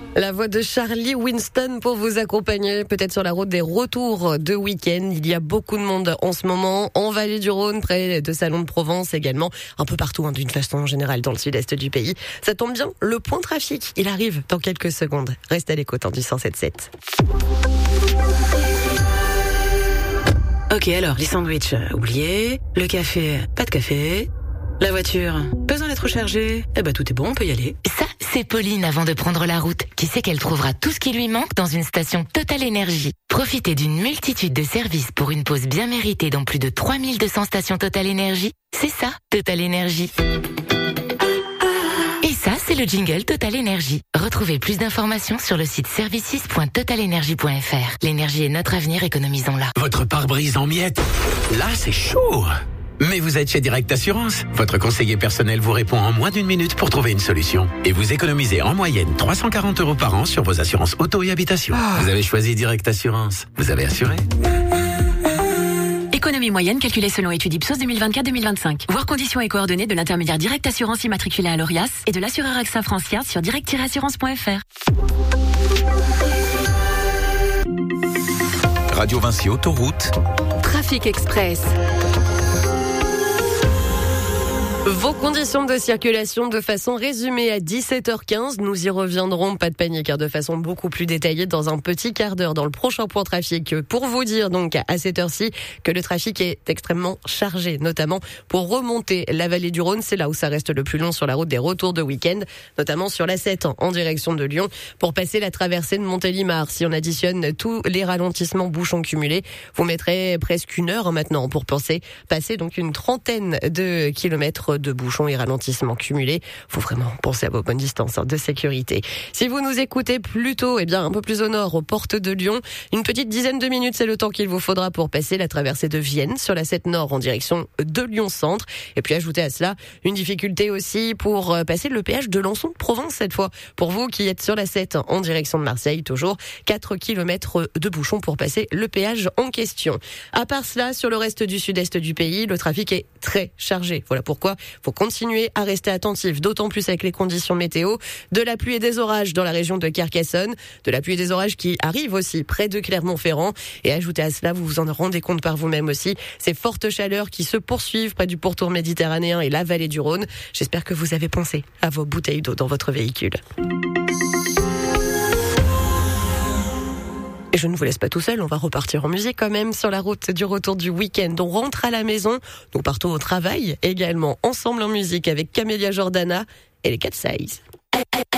La voix de Charlie Winston pour vous accompagner peut-être sur la route des retours de week-end. Il y a beaucoup de monde en ce moment, en Vallée du Rhône, près de Salon de Provence également, un peu partout d'une façon générale dans le sud-est du pays. Ça tombe bien, le point trafic, il arrive dans quelques secondes. Restez à l'écoute du 107.7. Ok, alors, les sandwichs, oubliez. Le café, pas de café. La voiture, besoin d'être rechargée. Tout est bon, on peut y aller. Ça, c'est Pauline avant de prendre la route, qui sait qu'elle trouvera tout ce qui lui manque dans une station Total Énergie. Profitez d'une multitude de services pour une pause bien méritée dans plus de 3200 stations Total Énergie. C'est ça, Total Énergie. Et ça, c'est le jingle Total Énergie. Retrouvez plus d'informations sur le site services.totalenergie.fr. L'énergie est notre avenir, économisons-la. Votre pare-brise en miettes, là c'est chaud. Mais vous êtes chez Direct Assurance. Votre conseiller personnel vous répond en moins d'une minute pour trouver une solution. Et vous économisez en moyenne 340 € par an sur vos assurances auto et habitation. Vous avez choisi Direct Assurance. Vous avez assuré. Économie moyenne calculée selon étude Ipsos 2024-2025. Voir conditions et coordonnées de l'intermédiaire Direct Assurance immatriculé à l'ORIAS et de l'assureur AXA France-Fiat sur direct-assurance.fr. Radio Vinci Autoroute. Trafic Express. Vos conditions de circulation de façon résumée à 17h15. Nous y reviendrons, pas de panique, de façon beaucoup plus détaillée dans un petit quart d'heure dans le prochain point trafic. Pour vous dire donc à cette heure-ci que le trafic est extrêmement chargé, notamment pour remonter la vallée du Rhône. C'est là où ça reste le plus long sur la route des retours de week-end, notamment sur la 7 en direction de Lyon. Pour passer la traversée de Montélimar, si on additionne tous les ralentissements bouchons cumulés, vous mettrez presque une heure maintenant pour passer donc une trentaine de kilomètres de bouchons et ralentissements cumulés. Faut vraiment penser à vos bonnes distances de sécurité. Si vous nous écoutez plutôt, un peu plus au nord, aux portes de Lyon, une petite dizaine de minutes, c'est le temps qu'il vous faudra pour passer la traversée de Vienne sur la 7 Nord en direction de Lyon-Centre. Et puis ajoutez à cela une difficulté aussi pour passer le péage de Lançon-Provence cette fois. Pour vous qui êtes sur la 7 en direction de Marseille, toujours 4 km de bouchons pour passer le péage en question. À part cela, sur le reste du sud-est du pays, le trafic est très chargé. Voilà pourquoi faut continuer à rester attentif, d'autant plus avec les conditions météo, de la pluie et des orages dans la région de Carcassonne, de la pluie et des orages qui arrivent aussi près de Clermont-Ferrand. Et ajoutez à cela, vous vous en rendez compte par vous-même aussi, ces fortes chaleurs qui se poursuivent près du pourtour méditerranéen et la vallée du Rhône. J'espère que vous avez pensé à vos bouteilles d'eau dans votre véhicule. Et je ne vous laisse pas tout seul, on va repartir en musique quand même sur la route du retour du week-end. On rentre à la maison, nous partons au travail également, ensemble en musique avec Camélia Jordana et les Cat Size.